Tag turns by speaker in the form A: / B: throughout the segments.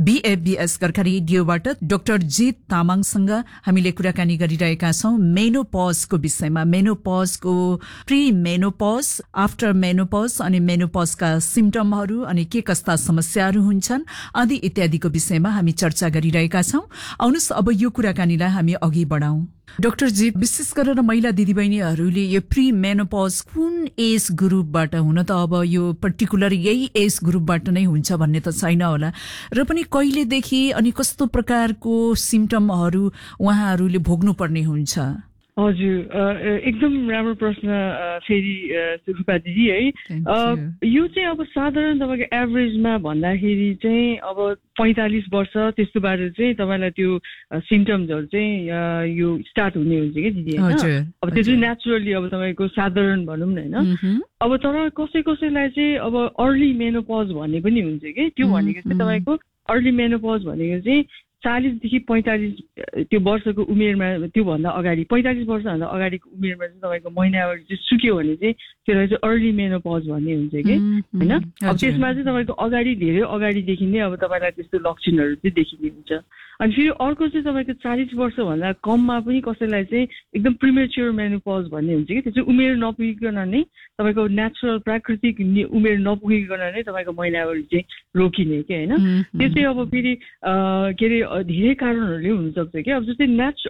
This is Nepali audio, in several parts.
A: BFBS गोर्खा रेडियोबाट डाक्टर जित तामाङसँग हामीले कुराकानी गरिरहेका छौं मेनोपजको विषयमा। मेनोपजको प्री मेनोपज, आफ्टर मेनोपज अनि मेनोपजका सिम्पटमहरू अनि के कस्ता समस्याहरू हुन्छन् आदि इत्यादिको विषयमा हामी चर्चा गरिरहेका छौं। आउनुस् अब यो कुराकानीलाई हामी अघि बढाउँ। डाक्टर जी, विशेष गरेर महिला दिदीबहिनीहरूले यो प्री मेनोपज कुन एज ग्रुपबाट, हुन त अब यो पर्टिकुलर यही एज ग्रुपबाट नै हुन्छ भन्ने त छैन होला, र पनि कहिलेदेखि अनि कस्तो प्रकारको सिम्पटमहरू उहाँहरूले भोग्नुपर्ने हुन्छ?
B: हजुर, एकदम राम्रो प्रश्न फेरि रूपा दिदी है। यो चाहिँ अब साधारण तपाईँको एभरेजमा भन्दाखेरि चाहिँ अब 45 वर्ष त्यस्तो बारे चाहिँ तपाईँलाई त्यो सिम्पटम्सहरू चाहिँ यो स्टार्ट हुने हुन्छ कि दिदी होइन। अब त्यो चाहिँ नेचुरली अब तपाईँको साधारण भनौँ न होइन। अब तर कसैलाई चाहिँ अब अर्ली मेनोपज भन्ने पनि हुन्छ कि, त्यो भनेको चाहिँ तपाईँको अर्ली मेनोपज भनेको चाहिँ 40 देखि 45 त्यो वर्षको उमेरमा, त्योभन्दा अगाडि 45 वर्षभन्दा अगाडिको उमेरमा चाहिँ तपाईँको महिनावारी चाहिँ सुक्यो भने चाहिँ त्यसलाई चाहिँ अर्ली मेनोपज भन्ने हुन्छ कि होइन। अब त्यसमा चाहिँ तपाईँको अगाडि, धेरै अगाडिदेखि नै अब तपाईँलाई त्यस्तो लक्षणहरू चाहिँ देखिने हुन्छ। अनि फेरि अर्को चाहिँ तपाईँको 40 वर्षभन्दा कममा पनि कसैलाई चाहिँ एकदम प्रिमेच्योर मेनोपज भन्ने हुन्छ कि, त्यो चाहिँ उमेर नपुगिकन नै तपाईँको नेचुरल प्राकृतिक उमेर नपुगिकन नै तपाईँको महिनावारी चाहिँ रोकिने कि होइन। त्यो चाहिँ अब फेरि के अरे धेरै कारणहरूले हुनसक्छ कि। अब जस्तै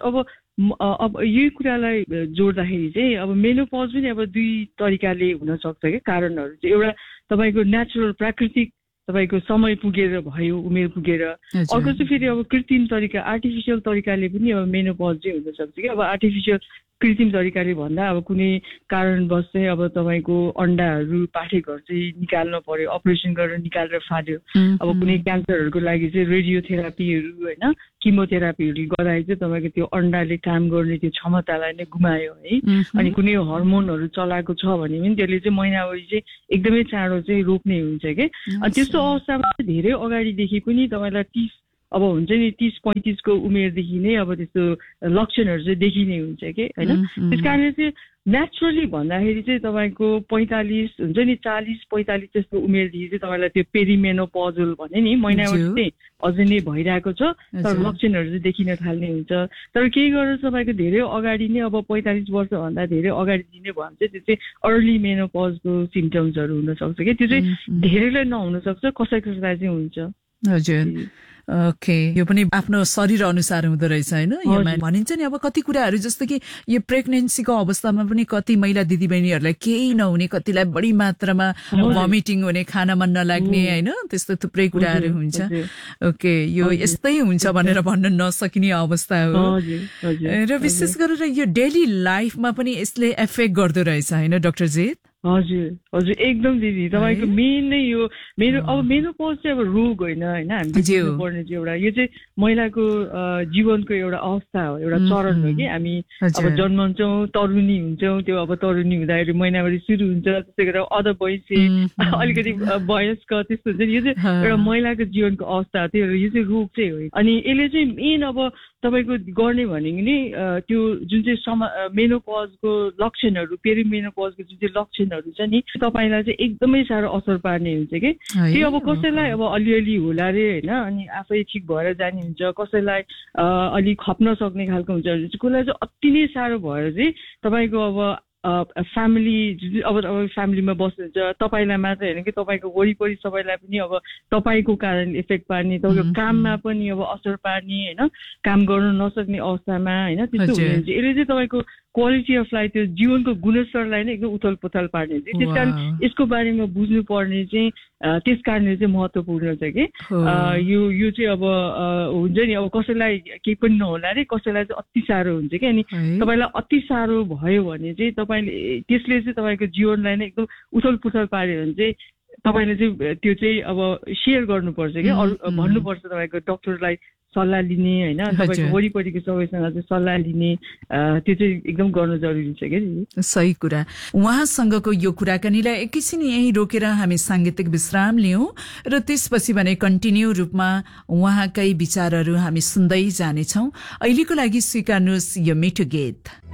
B: अब यही कुरालाई जोड्दाखेरि चाहिँ अब मेनोपज पनि अब दुई तरिकाले हुनसक्छ कि कारणहरू चाहिँ। एउटा तपाईँको नेचुरल प्राकृतिक तपाईँको समय पुगेर भयो, उमेर पुगेर। अर्को चाहिँ फेरि अब कृत्रिम तरिका, आर्टिफिसियल तरिकाले पनि अब मेनोपज चाहिँ हुनसक्छ कि। अब आर्टिफिसियल कृत्रिम तरिकाले भन्दा अब कुनै कारणवश चाहिँ अब तपाईँको अन्डाहरू पाठेघर चाहिँ निकाल्नु पर्यो, अपरेसन गरेर निकालेर फाल्यो। अब कुनै क्यान्सरहरूको लागि चाहिँ रेडियोथेरापीहरू होइन, किमोथेरापीहरू गर्दाखेरि चाहिँ तपाईँको त्यो अन्डाले काम गर्ने त्यो क्षमतालाई नै गुमायो है। अनि कुनै हर्मोनहरू चलाएको छ भने पनि त्यसले चाहिँ महिनावारी चाहिँ एकदमै चाँडो चाहिँ रोक्ने हुन्छ कि। अनि त्यस्तो अवस्थामा धेरै अगाडिदेखि पनि तपाईँलाई 30 अब हुन्छ नि 30-35 को उमेरदेखि नै अब त्यस्तो लक्षणहरू चाहिँ देखिने हुन्छ कि होइन। त्यस कारणले चाहिँ नेचुरली भन्दाखेरि चाहिँ तपाईँको 45 हुन्छ नि, 40-45 त्यस्तो उमेरदेखि चाहिँ तपाईँलाई त्यो पेरिमेनोपजल भन्ने नि महिनावारी चाहिँ अझै नै भइरहेको छ, तर लक्षणहरू चाहिँ देखिन थाल्ने हुन्छ। तर केही गरेर तपाईँको धेरै अगाडि नै अब 45 वर्षभन्दा धेरै अगाडिदेखि नै भयो भने चाहिँ त्यो चाहिँ अर्ली मेनोपजको सिम्पटम्सहरू हुनसक्छ कि। त्यो चाहिँ धेरैलाई नहुनसक्छ, कसैलाई चाहिँ हुन्छ।
A: हजुर, ओके। यो पनि आफ्नो शरीर अनुसार हुँदो रहेछ होइन। यो भनिन्छ नि अब कति कुराहरू, जस्तो कि यो प्रेग्नेन्सीको अवस्थामा पनि कति महिला दिदीबहिनीहरूलाई केही नहुने, कतिलाई बढी मात्रामा भमिटिङ हुने, खाना मन नलाग्ने होइन, त्यस्तो थुप्रै कुराहरू हुन्छ। ओके, यो यस्तै हुन्छ भनेर भन्न नसकिने अवस्था हो। र विशेष गरेर यो डेली लाइफमा पनि यसले एफेक्ट गर्दो रहेछ होइन डाक्टर जित?
B: हजुर एकदम दिदी। तपाईँको मेन नै यो अब मेनोपज चाहिँ अब रोग होइन होइन, हामीले बुझ्नुपर्ने चाहिँ एउटा यो चाहिँ महिलाको जीवनको एउटा अवस्था हो, एउटा चरण हो कि। हामी अब जन्मन्छौँ, तरुणी हुन्छौँ, त्यो अब तरुणी हुँदाखेरि महिनावारी सुरु हुन्छ, त्यसै गरेर अधबैँसे अलिकति वयस्क त्यस्तो हुन्छ नि। यो चाहिँ एउटा महिलाको जीवनको अवस्था हो, त्यो यो चाहिँ रोग चाहिँ हो। अनि यसले चाहिँ मेन अब तपाईँको गर्ने भनेको नि त्यो जुन चाहिँ मेनोपजको लक्षणहरू, पेरिमेनोपजको जुन चाहिँ लक्षणहरू छ नि, तपाईँलाई चाहिँ एकदमै साह्रो असर पार्ने हुन्छ कि। त्यो अब कसैलाई अब अलिअलि होला रे होइन, अनि आफै ठिक भएर जाने हुन्छ, कसैलाई अलिक खप्न सक्ने खालको हुन्छ, कसैलाई चाहिँ अति नै साह्रो भएर चाहिँ तपाईँको अब फ्यामिली, अब फ्यामिलीमा बस्नुहुन्छ, तपाईँलाई मात्र होइन कि तपाईँको वरिपरि सबैलाई पनि अब तपाईँको कारण इफेक्ट पार्ने, तपाईँको काममा पनि अब असर पार्ने होइन, काम गर्न नसक्ने अवस्थामा होइन, त्यस्तो हुनुहुन्छ। यसले चाहिँ तपाईँको क्वालिटी अफ लाइफ, त्यो जीवनको गुणस्तरलाई नै एकदम उथल पुथल पार्ने हुन्छ। त्यस कारण यसको बारेमा बुझ्नुपर्ने चाहिँ त्यस कारणले चाहिँ महत्त्वपूर्ण छ कि। यो चाहिँ अब हुन्छ नि, अब कसैलाई केही पनि नहोला रे, कसैलाई चाहिँ अति साह्रो हुन्छ कि। अनि तपाईँलाई अति साह्रो भयो भने चाहिँ तपाईँले त्यसले चाहिँ तपाईँको जीवनलाई नै एकदम उथल पुथल पार्यो भने चाहिँ तपाईँले चाहिँ त्यो चाहिँ अब सेयर गर्नुपर्छ कि, भन्नुपर्छ तपाईँको डक्टरलाई सल्लाह लिने होइन, तपाईँको वरिपरिको सबैसँग चाहिँ सल्लाह लिने, त्यो चाहिँ एकदम गर्न जरुरी छ कि।
A: सही कुरा। उहाँसँगको यो कुराकानीलाई एकैछिन यही रोकेर हामी सांगीतिक विश्राम लियौं र त्यसपछि भने कन्टिन्यू रूपमा उहाँकै विचारहरू हामी सुन्दै जानेछौं। अहिलेको लागि स्वीकार्नुहोस् यो मिठो गीत।